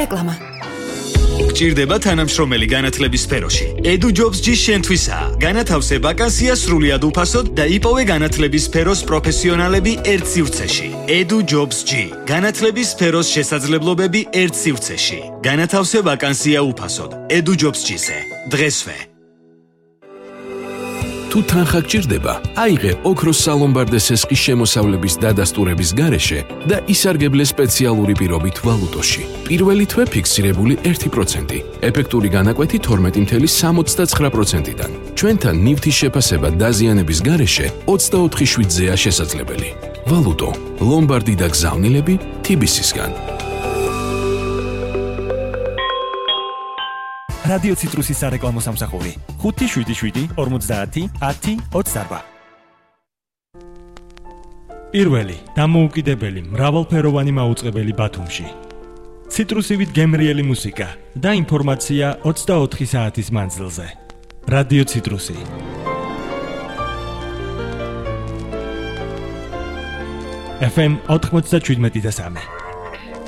რეკლამა. გჭირდება თანამშრომელი განათლების სფეროში. Edu Jobs G შენთვისაა. განათავსე ვაკანსია სრულიად უფასოდ და იპოვე განათლების სფეროს პროფესიონალები ერთ სივრცეში. Edu Jobs G. განათლების სფეროს შესაძლებლობები ერთ სივრცეში. განათავსე ვაკანსია უფასოდ. Edu Jobs G-ზე. დღესვე. თუ თანხა გჭირდება, აიღე ოქროს სალომბარდეს ესყის შემოსავლების დადასტურების გარეშე და ისარგებლე სპეციალური პირობით ვალუტოში. პირველი თვე ფიქსირებული 1%, ეფექტური განაკვეთი 12.69%-დან. ჩვენთან ნივთის შეფასება დაზიანების გარეშე 24/7-ზეა შესაძლებელი. ვალუტო, ლომბარდი და გზავნილები TBC-სგან. რადიო ციტრუსის სარეკლამო სამსახური 577-50-10-24. პირველი დამოუკიდებელი მრავალფეროვანი მაუწყებელი ბათუმში. ციტრუსივით გემრიელი მუსიკა და ინფორმაცია 24 საათის მანძილზე. რადიო ციტრუსი. FM 97.3.